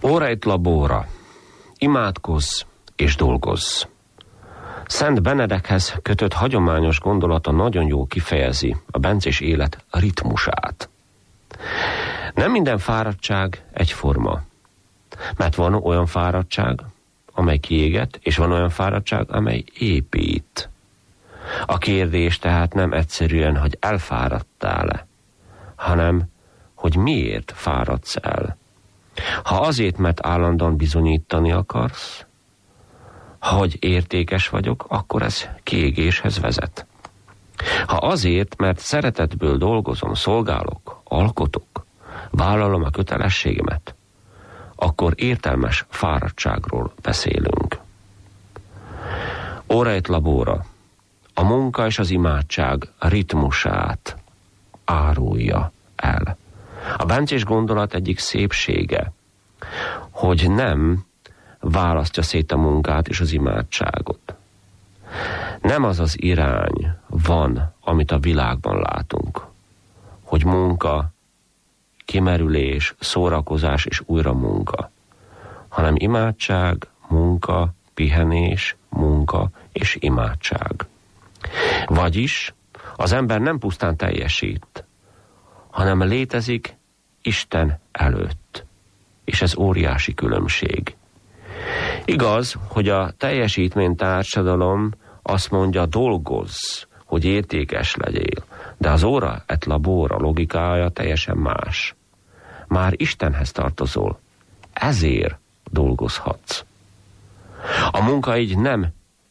Ora et labora, imádkozz és dolgozz. Szent Benedekhez kötött hagyományos gondolata nagyon jól kifejezi a bencés élet ritmusát. Nem minden fáradtság egyforma, mert van olyan fáradtság, amely kiéget, és van olyan fáradtság, amely épít. A kérdés tehát nem egyszerűen, hogy elfáradtál-e, hanem, hogy miért fáradsz el. Ha azért, mert állandóan bizonyítani akarsz, hogy értékes vagyok, akkor ez kiégéshez vezet. Ha azért, mert szeretetből dolgozom, szolgálok, alkotok, vállalom a kötelességemet, akkor értelmes fáradtságról beszélünk. Ora et labora, a munka és az imádság ritmusát árulja el. A bencés gondolat egyik szépsége, hogy nem választja szét a munkát és az imádságot. Nem az az irány van, amit a világban látunk, hogy munka, kimerülés, szórakozás és újra munka, hanem imádság, munka, pihenés, munka és imádság. Vagyis az ember nem pusztán teljesít, hanem létezik Isten előtt. És ez óriási különbség. Igaz, hogy a teljesítménytársadalom azt mondja, dolgozz, hogy értékes legyél, de az ora et labora logikája teljesen más. Már Istenhez tartozol, ezért dolgozhatsz. A munka így nem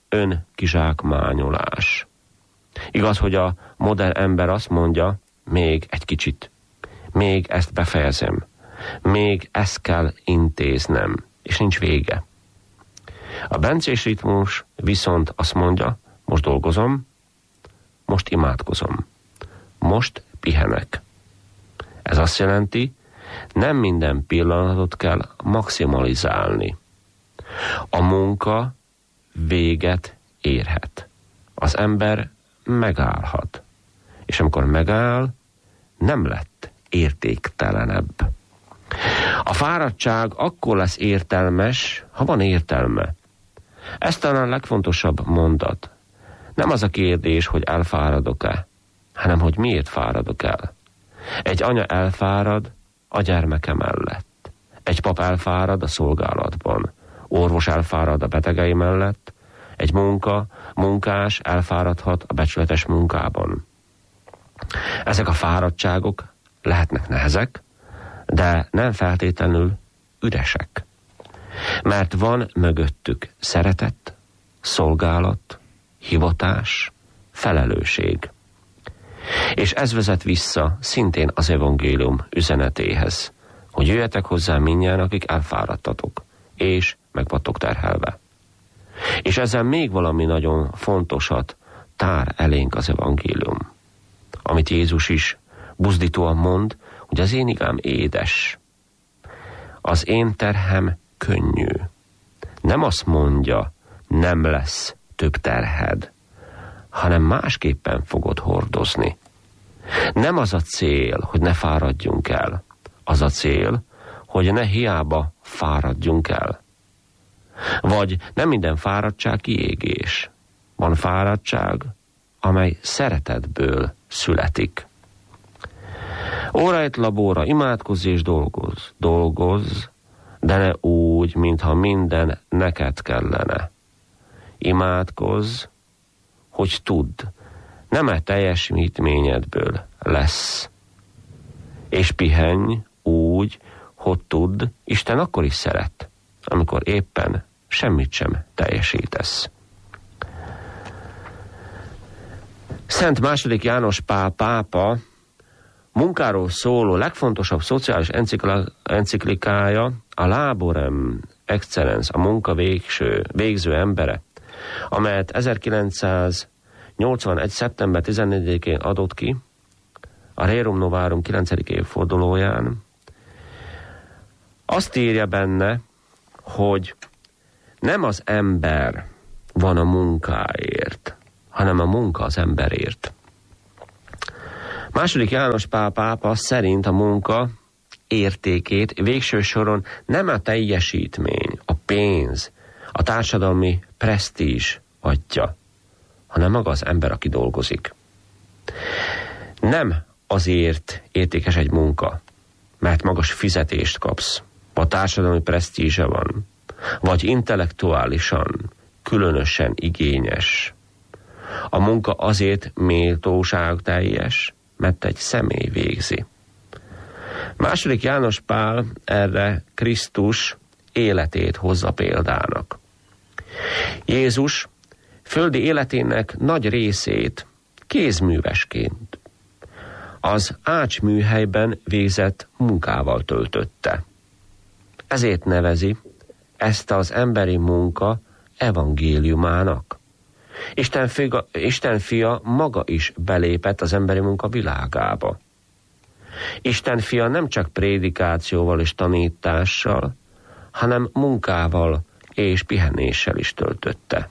önkizsákmányolás. Igaz, hogy a modern ember azt mondja, még egy kicsit, még ezt befejezem, még ezt kell intéznem, és nincs vége. A bencés ritmus viszont azt mondja, most dolgozom, most imádkozom, most pihenek. Ez azt jelenti, nem minden pillanatot kell maximalizálni. A munka véget érhet. Az ember megállhat. És amikor megáll, nem lett értéktelenebb. A fáradtság akkor lesz értelmes, ha van értelme. Ez talán a legfontosabb mondat. Nem az a kérdés, hogy elfáradok-e, hanem hogy miért fáradok el. Egy anya elfárad a gyermeke mellett. Egy pap elfárad a szolgálatban. Orvos elfárad a betegei mellett. Egy munkás elfáradhat a becsületes munkában. Ezek a fáradtságok lehetnek nehezek, de nem feltétlenül üresek. Mert van mögöttük szeretet, szolgálat, hivatás, felelősség. És ez vezet vissza szintén az evangélium üzenetéhez, hogy jöjjetek hozzá mindnyájan, akik elfáradtatok, és meg vagytok terhelve. És ezzel még valami nagyon fontosat tár elénk az evangélium, amit Jézus is buzdítóan mond, hogy az én igám édes, az én terhem könnyű. Nem azt mondja, nem lesz több terhed, hanem másképpen fogod hordozni. Nem az a cél, hogy ne fáradjunk el. Az a cél, hogy ne hiába fáradjunk el. Vagy nem minden fáradtság kiégés. Van fáradtság, amely szeretetből születik. Ora et labora, imádkozz és dolgozz. Dolgozz, de ne úgy, mintha minden neked kellene. Imádkozz, hogy tudd, nem a teljesítményedből lesz. És pihenj úgy, hogy tudd, Isten akkor is szeret, amikor éppen semmit sem teljesítesz. Szent II. János Pál pápa munkáról szóló legfontosabb szociális enciklikája a Laborem Excellens, a munka végző embere, amelyet 1981. szeptember 14-én adott ki, a Rerum Novarum 9. évfordulóján. Azt írja benne, hogy nem az ember van a munkáért, hanem a munka az emberért. II. János Pál pápa szerint a munka értékét végső soron nem a teljesítmény, a pénz, a társadalmi presztízs adja, hanem maga az ember, aki dolgozik. Nem azért értékes egy munka, mert magas fizetést kapsz, vagy társadalmi presztízse van, vagy intellektuálisan különösen igényes. A munka azért méltóságteljes, mert egy személy végzi. Második János Pál erre Krisztus életét hozza példának. Jézus földi életének nagy részét kézművesként az ácsműhelyben végzett munkával töltötte. Ezért nevezi ezt az emberi munka evangéliumának. Isten fia maga is belépett az emberi munka világába. Isten fia nem csak prédikációval és tanítással, hanem munkával és pihenéssel is töltötte.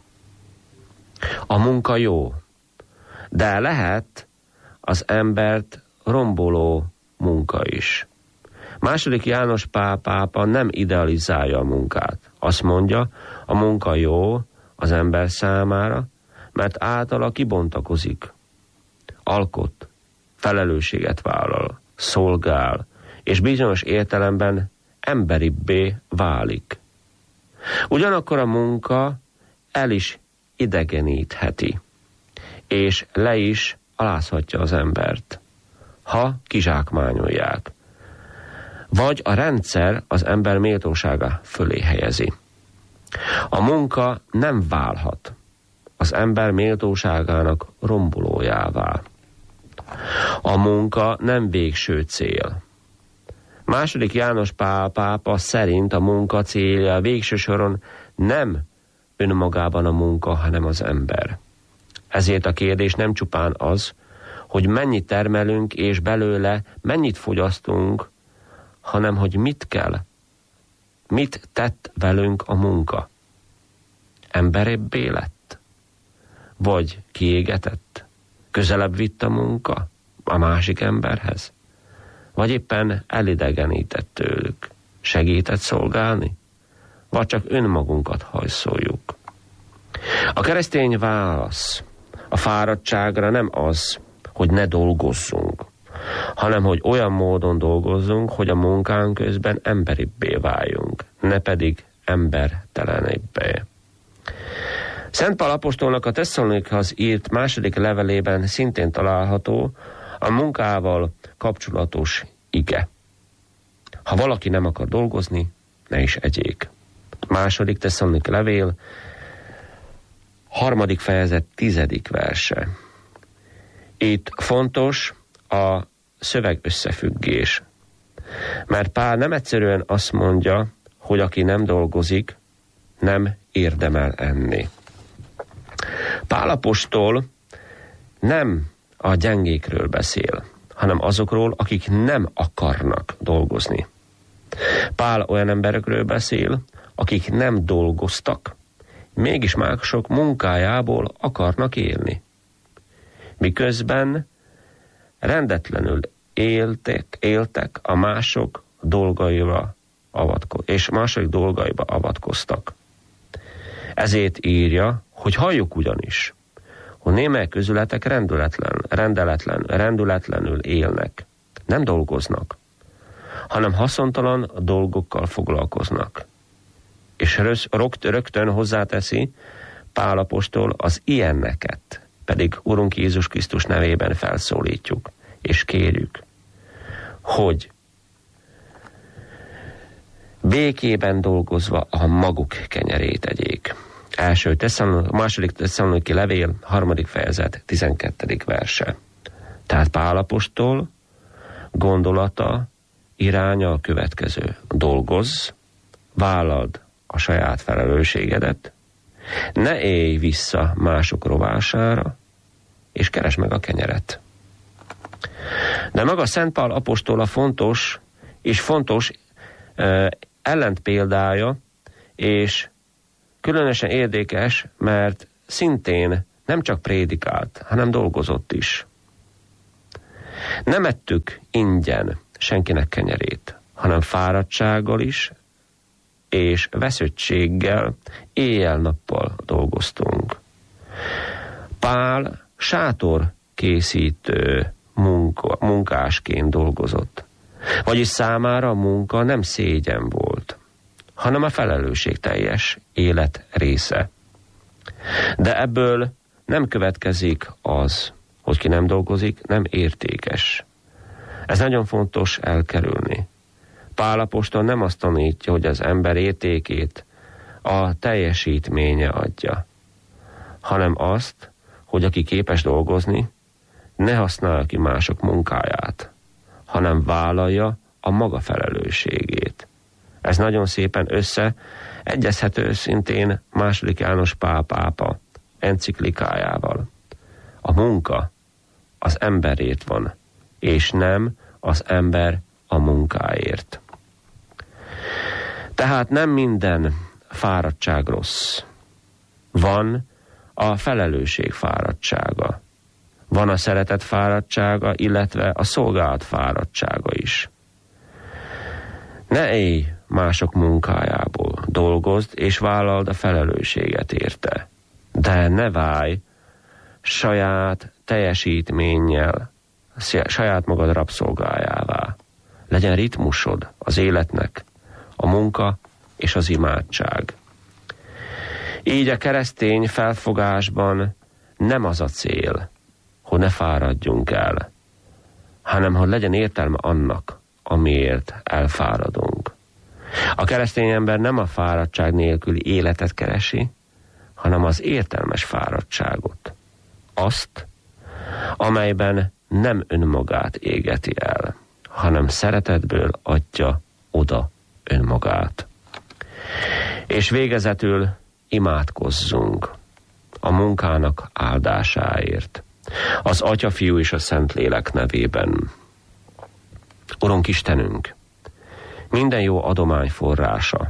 A munka jó, de lehet az embert romboló munka is. Második János Pál pápa nem idealizálja a munkát. Azt mondja, a munka jó az ember számára, mert általa kibontakozik, alkot, felelősséget vállal, szolgál, és bizonyos értelemben emberibbé válik. Ugyanakkor a munka el is idegenítheti, és le is alázhatja az embert, ha kizsákmányolják, vagy a rendszer az ember méltósága fölé helyezi. A munka nem válhat az ember méltóságának rombolójává. A munka nem végső cél. Második János Pál pápa szerint a munka célja végső soron nem önmagában a munka, hanem az ember. Ezért a kérdés nem csupán az, hogy mennyit termelünk és belőle mennyit fogyasztunk, hanem hogy mit kell, mit tett velünk a munka. Emberebbé lett? Vagy kiégetett? Közelebb vitt a munka a másik emberhez? Vagy éppen elidegenített tőlük? Segített szolgálni? Vagy csak önmagunkat hajszoljuk? A keresztény válasz a fáradtságra nem az, hogy ne dolgozzunk, hanem hogy olyan módon dolgozzunk, hogy a munkánk közben emberibbé váljunk, ne pedig embertelenebbé. Szent Pál apostolnak a Tesszalonikhoz írt második levelében szintén található a munkával kapcsolatos ige. Ha valaki nem akar dolgozni, ne is egyék. Második Tesszalonik levél, 3. fejezet 10. verse. Itt fontos a szöveg összefüggés. Mert Pál nem egyszerűen azt mondja, hogy aki nem dolgozik, nem érdemel enni. Pál apostol nem a gyengékről beszél, hanem azokról, akik nem akarnak dolgozni. Pál olyan emberekről beszél, akik nem dolgoztak, mégis mások munkájából akarnak élni. Miközben rendetlenül éltek a mások dolgaiba és mások dolgaiba avatkoztak. Ezért írja, hogy halljuk ugyanis, hogy némely közületek rendületlenül élnek, nem dolgoznak, hanem haszontalan dolgokkal foglalkoznak. És rögtön hozzáteszi Pál apostol, az ilyenneket pedig Urunk Jézus Krisztus nevében felszólítjuk, és kérjük, hogy békében dolgozva a maguk kenyerét egyék. Második Tesszaloniki levél, 3. fejezet, 12. verse. Tehát Pál apostol gondolata, iránya a következő. Dolgozz, vállald a saját felelősségedet, ne élj vissza mások rovására, és keresd meg a kenyeret. De maga Szent Pál apostola fontos ellentpéldája, és különösen érdekes, mert szintén nem csak prédikált, hanem dolgozott is. Nem ettük ingyen senkinek kenyerét, hanem fáradtsággal is, és veszöttséggel éjjel-nappal dolgoztunk. Pál sátorkészítő munkásként dolgozott, vagyis számára a munka nem szégyen volt, hanem a felelősségteljes élet része. De ebből nem következik az, hogy ki nem dolgozik, nem értékes. Ez nagyon fontos elkerülni. Pál apostol nem azt tanítja, hogy az ember értékét a teljesítménye adja, hanem azt, hogy aki képes dolgozni, ne használja ki mások munkáját, hanem vállalja a maga felelősségét. Ez nagyon szépen egyezhető szintén II. János Pál pápa enciklikájával. A munka az emberért van, és nem az ember a munkáért. Tehát nem minden fáradtság rossz. Van a felelősség fáradtsága. Van a szeretet fáradtsága, illetve a szolgálat fáradtsága is. Ne élj mások munkájából, dolgozd és vállald a felelősséget érte. De ne válj saját teljesítménnyel, saját magad rabszolgájává. Legyen ritmusod az életnek, a munka és az imádság. Így a keresztény felfogásban nem az a cél, hogy ne fáradjunk el, hanem hogy legyen értelme annak, amiért elfáradunk. A keresztény ember nem a fáradtság nélküli életet keresi, hanem az értelmes fáradtságot. Azt, amelyben nem önmagát égeti el, hanem szeretetből adja oda önmagát. És végezetül imádkozzunk a munkának áldásáért, az Atya, Fiú és a Szentlélek nevében. Urunk Istenünk, minden jó adomány forrása,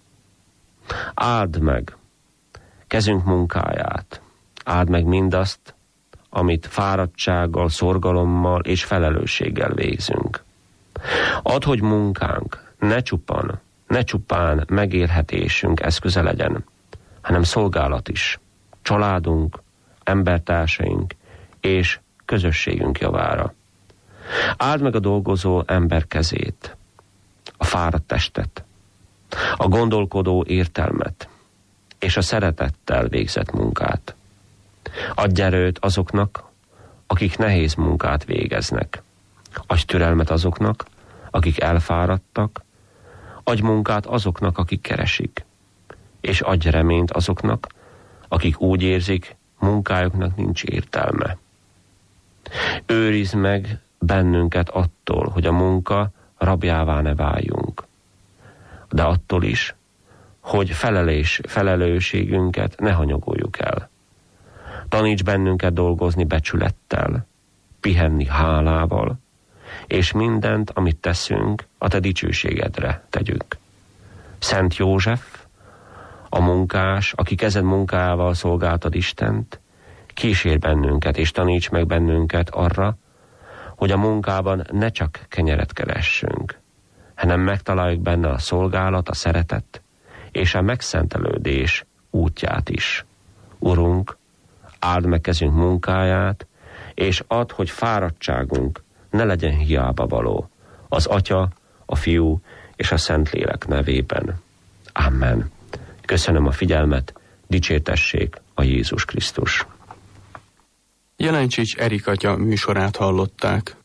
áld meg kezünk munkáját, áld meg mindazt, amit fáradtsággal, szorgalommal és felelősséggel végzünk. Add, hogy munkánk ne csupán megélhetésünk eszköze legyen, hanem szolgálat is, családunk, embertársaink és közösségünk javára. Áld meg a dolgozó ember kezét, a fáradt testet, a gondolkodó értelmet és a szeretettel végzett munkát. Adj erőt azoknak, akik nehéz munkát végeznek. Adj türelmet azoknak, akik elfáradtak. Adj munkát azoknak, akik keresik. És adj reményt azoknak, akik úgy érzik, munkájuknak nincs értelme. Őrizd meg bennünket attól, hogy a munka rabjává ne váljunk. De attól is, hogy felelősségünket ne hanyagoljuk el. Taníts bennünket dolgozni becsülettel, pihenni hálával, és mindent, amit teszünk, a te dicsőségedre tegyük. Szent József, a munkás, aki kezed munkájával szolgáltad Istent, kísér bennünket, és taníts meg bennünket arra, hogy a munkában ne csak kenyeret keressünk, hanem megtaláljuk benne a szolgálat, a szeretet és a megszentelődés útját is. Urunk, áld meg kezünk munkáját, és add, hogy fáradtságunk ne legyen hiába való. Az Atya, a Fiú és a Szentlélek nevében. Amen. Köszönöm a figyelmet, dicsértessék a Jézus Krisztus. Jelencsics Erik atya műsorát hallották.